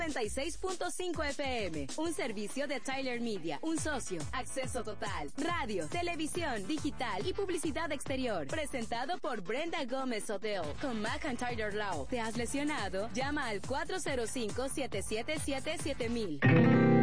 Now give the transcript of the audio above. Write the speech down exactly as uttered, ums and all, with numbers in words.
noventa y seis punto cinco F M. Un servicio de Tyler Media. Un socio. Acceso total. Radio, televisión, digital y publicidad exterior. Presentado por Brenda Gómez Odell. Con McIntyre Law. ¿Te has lesionado? Llama al cuatro cero cinco, siete siete siete, siete mil.